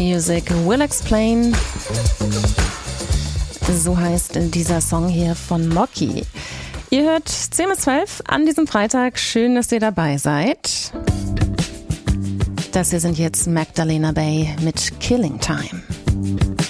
Music Will Explain. So heißt dieser Song hier von Mocky. Ihr hört 10 bis 12 an diesem Freitag. Schön, dass ihr dabei seid. Das hier sind jetzt Magdalena Bay mit Killing Time.